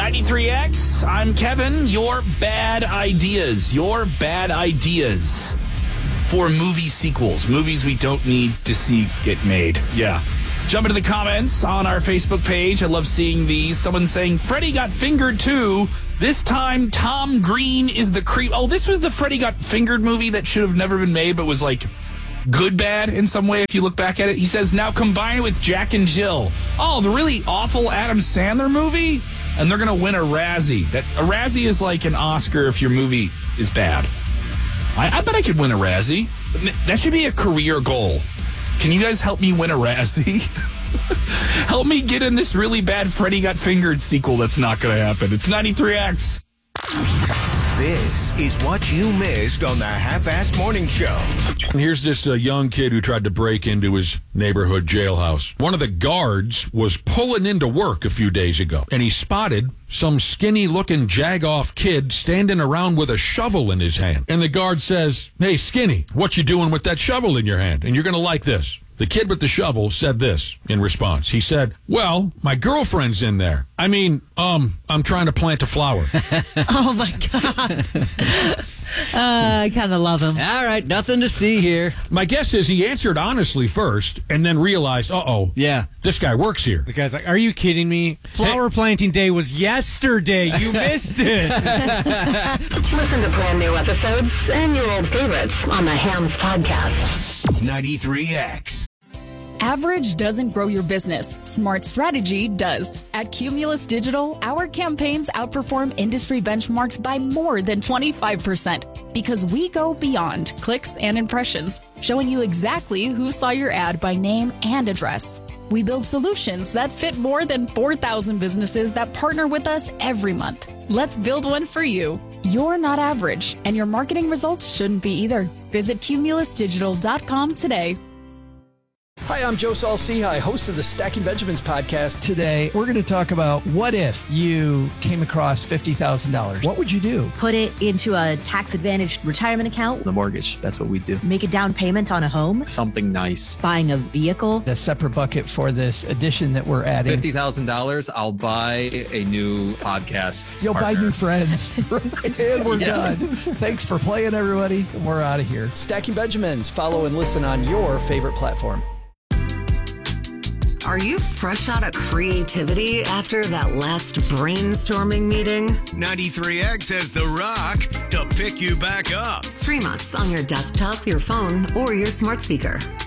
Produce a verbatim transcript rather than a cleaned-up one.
ninety-three X, I'm Kevin. Your bad ideas. Your bad ideas for movie sequels. Movies we don't need to see get made. Yeah. Jump into the comments on our Facebook page. I love seeing these. Someone saying, Freddy got fingered too. This time, Tom Green is the creep. Oh, this was the Freddy got fingered movie that should have never been made, but was like good bad in some way if you look back at it. He says, now combine it with Jack and Jill. Oh, the really awful Adam Sandler movie? And they're going to win a Razzie. That A Razzie is like an Oscar if your movie is bad. I, I bet I could win a Razzie. That should be a career goal. Can you guys help me win a Razzie? Help me get in this really bad Freddy Got Fingered sequel that's not going to happen. It's ninety-three X. This is what you missed on the Half-Assed Morning Show. And here's this uh, young kid who tried to break into his neighborhood jailhouse. One of the guards was pulling into work a few days ago, and he spotted some skinny-looking jag-off kid standing around with a shovel in his hand. And the guard says, hey, Skinny, what you doing with that shovel in your hand? And you're going to like this. The kid with the shovel said this in response. He said, well, my girlfriend's in there. I mean, um, I'm trying to plant a flower. Oh, my God. uh, I kind of love him. All right, nothing to see here. My guess is he answered honestly first and then realized, uh-oh, yeah, this guy works here. The guy's like, are you kidding me? Flower hey. planting day was yesterday. You missed it. Listen to brand new episodes and your old favorites on the Hams Podcast. ninety-three X. Average doesn't grow your business. Smart strategy does. At Cumulus Digital, our campaigns outperform industry benchmarks by more than twenty-five percent because we go beyond clicks and impressions, showing you exactly who saw your ad by name and address. We build solutions that fit more than four thousand businesses that partner with us every month. Let's build one for you. You're not average, and your marketing results shouldn't be either. Visit cumulus digital dot com today. Hi, I'm Joe Saul-Sehy, host of the Stacking Benjamins podcast. Today, we're going to talk about what if you came across fifty thousand dollars. What would you do? Put it into a tax-advantaged retirement account. The mortgage, that's what we do. Make a down payment on a home. Something nice. Buying a vehicle. A separate bucket for this addition that we're adding. fifty thousand dollars, I'll buy a new podcast You'll partner. buy new friends. And we're yeah. done. Thanks for playing, everybody. We're out of here. Stacking Benjamins. Follow and listen on your favorite platform. Are you fresh out of creativity after that last brainstorming meeting? ninety-three X has The Rock to pick you back up. Stream us on your desktop, your phone, or your smart speaker.